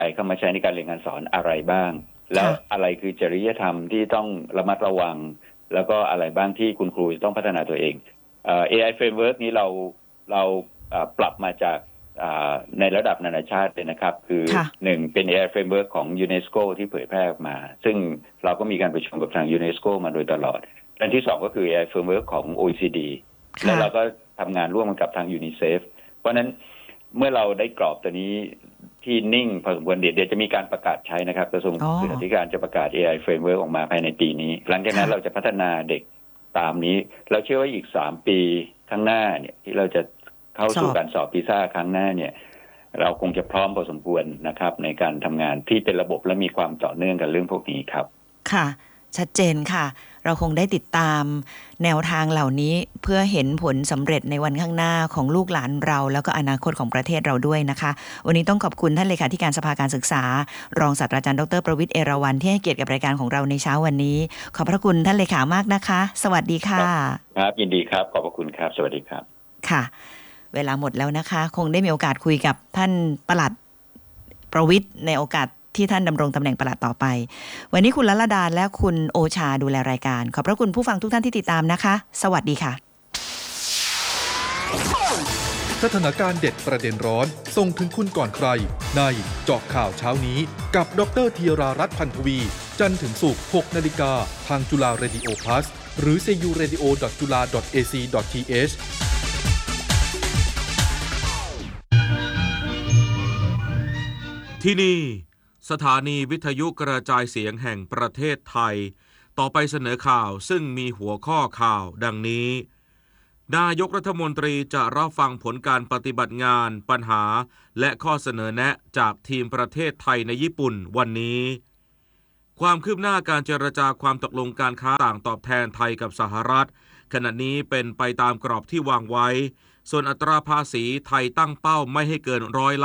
เข้ามาใช้ในการเรียนการสอนอะไรบ้างแล้วอะไรคือจริยธรรมที่ต้องระมัดระวังแล้วก็อะไรบ้างที่คุณครูต้องพัฒนาตัวเองAI framework นี้เราปรับมาจากในระดับนานาชาติเลยนะครับคือหนึ่งเป็น AI framework ของ UNESCO ที่เผยแพร่ออกมาซึ่งเราก็มีการประชุมกับทาง UNESCO มาโดยตลอดอันที่สองก็คือ AI framework ของ OECD และเราก็ทำงานร่วมกับทาง UNICEF เพราะนั้นเมื่อเราได้กรอบตัวนี้ที่นิ่งพอสมควรเดี๋ยวจะมีการประกาศใช้นะครับกระทรวงศึกษาธิการจะประกาศ AI framework ออกมาภายในปีนี้หลังจากนั้นเราจะพัฒนาเด็กตามนี้เราเชื่อว่าอีก3 ปีข้างหน้าเนี่ยที่เราจะเข้าสู่การสอบพิซ่าครั้งหน้าเนี่ยเราคงจะพร้อมพอสมควรนะครับในการทำงานที่เป็นระบบและมีความต่อเนื่องกับเรื่องพวกนี้ครับค่ะชัดเจนค่ะเราคงได้ติดตามแนวทางเหล่านี้เพื่อเห็นผลสำเร็จในวันข้างหน้าของลูกหลานเราแล้วก็อนาคตของประเทศเราด้วยนะคะวันนี้ต้องขอบคุณท่านเลขาธิการสภาการศึกษารองศาสตราจารย์ดร.ประวิตร เอราวัณที่ให้เกียรติกับรายการของเราในเช้าวันนี้ขอบพระคุณท่านเลขามากนะคะสวัสดีค่ะครับยินดีครับขอบพระคุณครับสวัสดีครับค่ะเวลาหมดแล้วนะคะคงได้มีโอกาสคุยกับท่านปลัดประวิตรในโอกาสที่ท่านดำรงตำแหน่งปลัดต่อไปวันนี้คุณลลดาและคุณโอชาดูแลรายการขอบพระคุณผู้ฟังทุกท่านที่ติดตามนะคะสวัสดีค่ะสถานการณ์เด็ดประเด็นร้อนส่งถึงคุณก่อนใครในเจาะข่าวเช้านี้กับดร.ธีรารัตน์ พันธวีจันทร์ถึงศุกร์ 6 นาฬิกาทางจุฬาเรดิโอพลัสหรือ curadio.jula.ac.th ที่นี่สถานีวิทยุกระจายเสียงแห่งประเทศไทยต่อไปเสนอข่าวซึ่งมีหัวข้อข่าวดังนี้นายกรัฐมนตรีจะรับฟังผลการปฏิบัติงานปัญหาและข้อเสนอแนะจากทีมประเทศไทยในญี่ปุ่นวันนี้ความคืบหน้าการเจรจาความตกลงการค้าต่างตอบแทนไทยกับสหรัฐขณะนี้เป็นไปตามกรอบที่วางไว้ส่วนอัตราภาษีไทยตั้งเป้าไม่ให้เกิน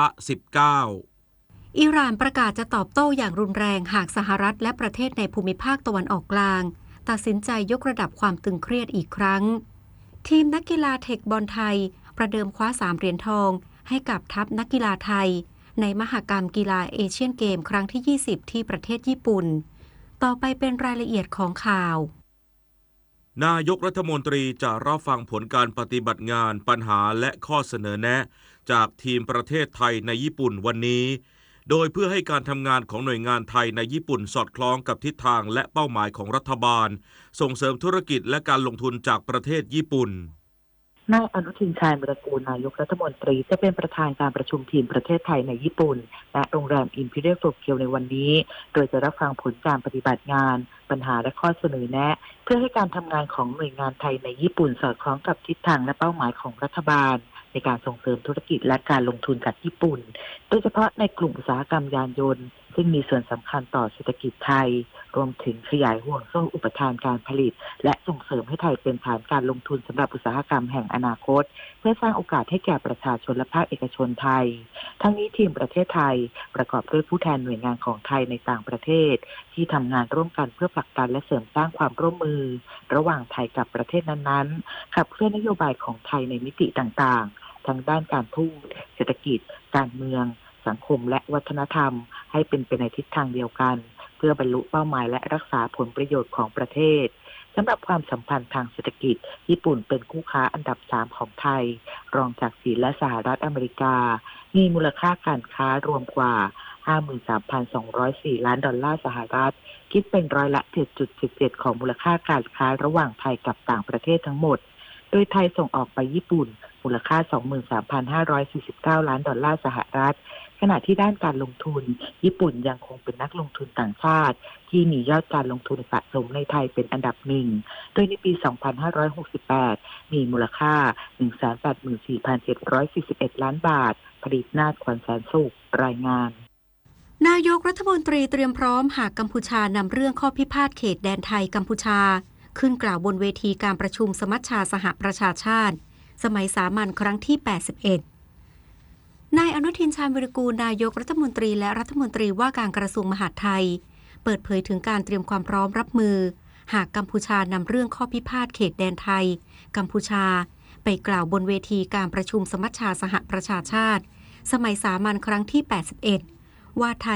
19% อิหร่านประกาศจะตอบโต้อย่างรุนแรงหากสหรัฐและประเทศในภูมิภาคตะวันออกกลางตัดสินใจยกระดับความตึงเครียดอีกครั้งทีมนักกีฬาเทคบอลไทยประเดิมคว้า3 เหรียญทองให้กับทัพนักกีฬาไทยในมหกรรมกีฬาเอเชียนเกมครั้งที่20ที่ประเทศญี่ปุ่นต่อไปเป็นรายละเอียดของข่าวนายกรัฐมนตรีจะรับฟังผลการปฏิบัติงานปัญหาและข้อเสนอแนะจากทีมประเทศไทยในญี่ปุ่นวันนี้โดยเพื่อให้การทำงานของหน่วยงานไทยในญี่ปุ่นสอดคล้องกับทิศทางและเป้าหมายของรัฐบาลส่งเสริมธุรกิจและการลงทุนจากประเทศญี่ปุ่นนายอนุทินชาญวิรากูลนายกรัฐมนตรีจะเป็นประธานการประชุมทีมประเทศไทยในญี่ปุ่นและโรงแรม Imperial Tokyo ในวันนี้โดยจะรับฟังผลการปฏิบัติงานปัญหาและข้อเสนอแนะเพื่อให้การทำงานของหน่วยงานไทยในญี่ปุ่นสอดคล้องกับทิศทางและเป้าหมายของรัฐบาลในการส่งเสริมธุรกิจและการลงทุนจากญี่ปุ่นโดยเฉพาะในกลุ่มอุตสาหกรรมยานยนต์ซึ่งมีส่วนสำคัญต่อเศรษฐกิจไทยรวมถึงขยายห่วงโซ่อุปทานการผลิตและส่งเสริมให้ไทยเป็นฐานการลงทุนสำหรับอุตสาหกรรมแห่งอนาคตเพื่อสร้างโอกาสให้แก่ประชาชนและภาคเอกชนไทยทั้งนี้ทีมประเทศไทยประกอบด้วยผู้แทนหน่วยงานของไทยในต่างประเทศที่ทำงานร่วมกันเพื่อผลักดันและเสริมสร้างความร่วมมือระหว่างไทยกับประเทศนั้นๆขับเคลื่อนนโยบายของไทยในมิติต่างๆทั้งด้านการทูตเศรษฐกิจการเมืองสังคมและวัฒนธรรมให้เป็นไปในทิศทางเดียวกันเพื่อบรรลุเป้าหมายและรักษาผลประโยชน์ของประเทศสำหรับความสัมพันธ์ทางเศรษฐกิจญี่ปุ่นเป็นคู่ค้าอันดับ3ของไทยรองจากจีนและสหรัฐอเมริกามีมูลค่าการค้ารวมกว่า 53,204 ล้านดอลลาร์สหรัฐคิดเป็นร้อยละ 7.17 ของมูลค่าการค้าระหว่างไทยกับต่างประเทศทั้งหมดโดยไทยส่งออกไปญี่ปุ่นมูลค่า 23,549 ล้านดอลลาร์สหรัฐขณะที่ด้านการลงทุนญี่ปุ่นยังคงเป็นนักลงทุนต่างชาติที่มียอดการลงทุนสะสมในไทยเป็นอันดับ1โดยในปี 2568 มีมูลค่า 184,741 ล้านบาทผลิตนาถ ขวัญแสนสุขรายงานนายกรัฐมนตรีเตรียมพร้อมหากกัมพูชานำเรื่องข้อพิพาทเขตแดนไทยกัมพูชาขึ้นกล่าวบนเวทีการประชุมสมัชชาสหประชาชาติสมัยสามัญครั้งที่ 81 นายอนุทินชาญวิรากูลนายกรัฐมนตรีและรัฐมนตรีว่าการกระทรวงมหาดไทยเปิดเผยถึงการเตรียมความพร้อมรับมือหากกัมพูชานำเรื่องข้อพิพาทเขตแดนไทยกัมพูชาไปกล่าวบนเวทีการประชุมสมัชชาสหประชาชาติสมัยสามัญครั้งที่ 81 ว่าไทย